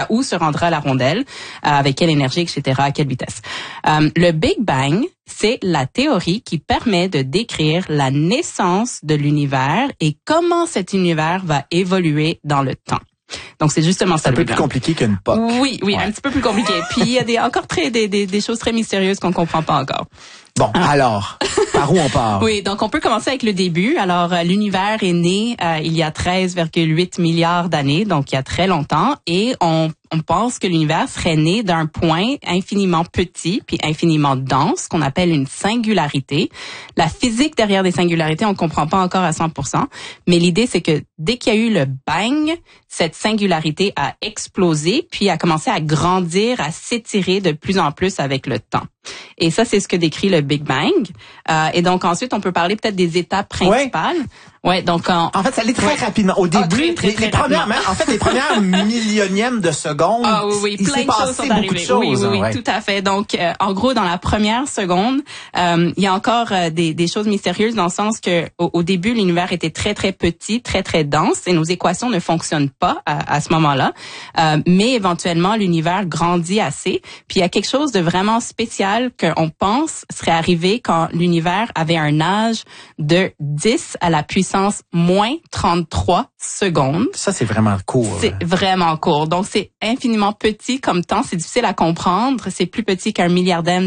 où se rendra la rondelle, avec quelle énergie, etc., à quelle vitesse. Le Big Bang, c'est la théorie qui permet de décrire la naissance de l'univers et comment cet univers va évoluer dans le temps. Donc, c'est justement ça. C'est un peu plus compliqué qu'une POC. Oui, ouais. Un petit peu plus compliqué. Puis, il y a encore des choses très mystérieuses qu'on comprend pas encore. Bon, alors, par où on part? Oui, donc on peut commencer avec le début. Alors, l'univers est né il y a 13,8 milliards d'années, donc il y a très longtemps, et on pense que l'univers serait né d'un point infiniment petit puis infiniment dense qu'on appelle une singularité. La physique derrière des singularités, on ne comprend pas encore à 100%, mais l'idée c'est que dès qu'il y a eu le bang, cette singularité a explosé puis a commencé à grandir, à s'étirer de plus en plus avec le temps. Et ça, c'est ce que décrit le Big Bang. Et donc ensuite, on peut parler peut-être des étapes principales. Ouais, donc en fait, ça allait très rapidement. Au début, très les premières, en fait, les premières millionièmes de seconde, oui, il plein s'est de choses passé sont beaucoup arrivées. de choses. Oui, tout à fait. Donc, en gros, dans la première seconde, il y a encore des choses mystérieuses dans le sens que au début, l'univers était très très petit, très très dense, et nos équations ne fonctionnent pas à ce moment-là. Mais éventuellement, l'univers grandit assez. Puis il y a quelque chose de vraiment spécial qu'on pense serait arrivé quand l'univers avait un âge de 10 à la puissance moins 33 secondes. Ça, c'est vraiment court. C'est vraiment court. Donc, c'est infiniment petit comme temps. C'est difficile à comprendre. C'est plus petit qu'un milliardième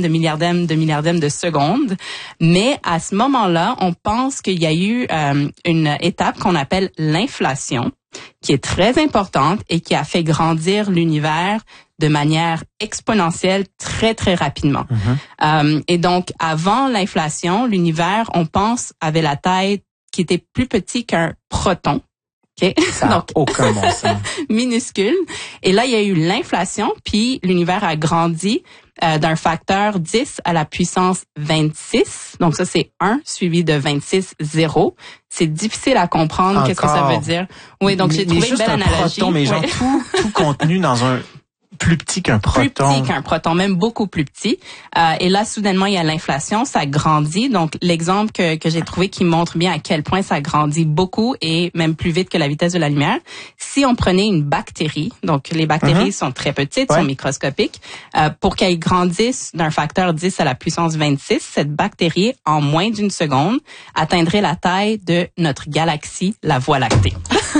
de seconde. Mais à ce moment-là, on pense qu'il y a eu une étape qu'on appelle l'inflation, qui est très importante et qui a fait grandir l'univers de manière exponentielle très, très rapidement. Et donc, avant l'inflation, l'univers, on pense, avait la taille qui était plus petit qu'un proton. Okay? Ça n'a aucun bon sens. Minuscule. Et là, il y a eu l'inflation, puis l'univers a grandi d'un facteur 10 à la puissance 26. Donc ça, c'est 1 suivi de 26, 0. C'est difficile à comprendre. Encore. Qu'est-ce que ça veut dire. Oui, donc j'ai trouvé une belle analogie. Proton, mais genre tout contenu dans un plus petit qu'un proton. Plus petit qu'un proton, même beaucoup plus petit. Et là, soudainement, il y a l'inflation, ça grandit. Donc, l'exemple que j'ai trouvé qui montre bien à quel point ça grandit beaucoup et même plus vite que la vitesse de la lumière. Si on prenait une bactérie, donc les bactéries sont très petites, sont microscopiques, pour qu'elles grandissent d'un facteur 10 à la puissance 26, cette bactérie, en moins d'une seconde, atteindrait la taille de notre galaxie, la Voie lactée.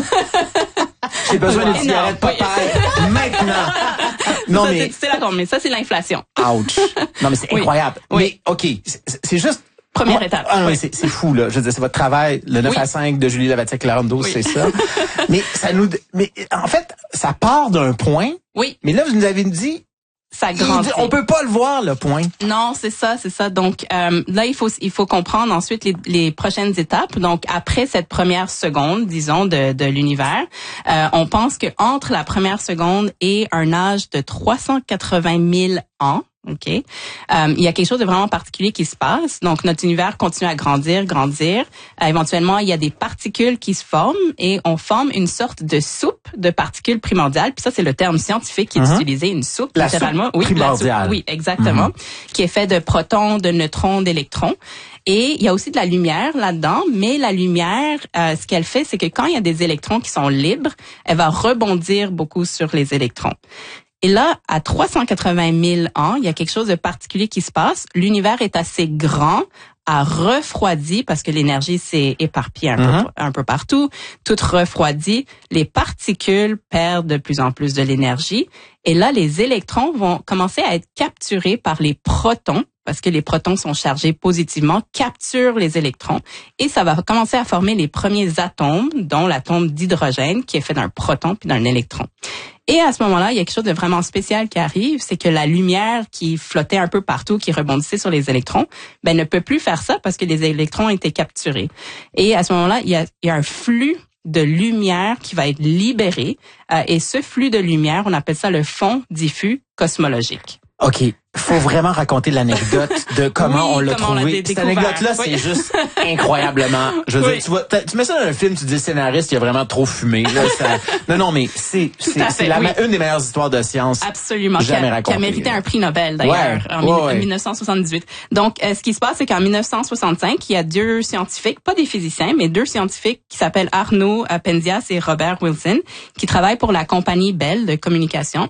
J'ai besoin d'une cigarette Popeye maintenant. Non, mais mais ça, c'est l'inflation. Ouch. Non, mais c'est incroyable. Mais, OK, c'est juste... Première étape. Ah, oui, c'est fou, là. Je veux dire, c'est votre travail, le 9 à 5 de Julie Lavatier-Clarando, c'est ça. Mais en fait, ça part d'un point. Oui. Mais là, vous nous avez dit, ça grandit. On peut pas le voir, le point. Non, c'est ça. Donc là, il faut comprendre ensuite les prochaines étapes. Donc après cette première seconde, disons, de l'univers, on pense que entre la première seconde et un âge de 380 000 ans, OK. Il y a quelque chose de vraiment particulier qui se passe. Donc, notre univers continue à grandir. Éventuellement, il y a des particules qui se forment et on forme une sorte de soupe de particules primordiales. Puis ça, c'est le terme scientifique qui est utilisé, une soupe, littéralement. Soupe primordiale. Oui, exactement. Qui est fait de protons, de neutrons, d'électrons. Et il y a aussi de la lumière là-dedans, mais la lumière, ce qu'elle fait, c'est que quand il y a des électrons qui sont libres, elle va rebondir beaucoup sur les électrons. Et là, à 380 000 ans, il y a quelque chose de particulier qui se passe. L'univers est assez grand, a refroidi parce que l'énergie s'est éparpillée un peu partout. Tout refroidit. Les particules perdent de plus en plus de l'énergie. Et là, les électrons vont commencer à être capturés par les protons, parce que les protons sont chargés positivement, capturent les électrons. Et ça va commencer à former les premiers atomes, dont l'atome d'hydrogène, qui est fait d'un proton puis d'un électron. Et à ce moment-là, il y a quelque chose de vraiment spécial qui arrive, c'est que la lumière qui flottait un peu partout, qui rebondissait sur les électrons, ne peut plus faire ça parce que les électrons ont été capturés. Et à ce moment-là, il y a un flux de lumière qui va être libéré. Et ce flux de lumière, on appelle ça le fond diffus cosmologique. OK. Faut vraiment raconter l'anecdote de comment on l'a trouvé. Cette anecdote-là, c'est juste incroyablement. Je veux dire, tu mets ça dans un film, tu dis le scénariste, il a vraiment trop fumé. Là, non, mais c'est une des meilleures histoires de science. Absolument. Jamais racontée. Qui a mérité un prix Nobel, d'ailleurs, en 1978. Donc, ce qui se passe, c'est qu'en 1965, il y a deux scientifiques, pas des physiciens, mais deux scientifiques qui s'appellent Arno Penzias et Robert Wilson, qui travaillent pour la compagnie Bell de communication.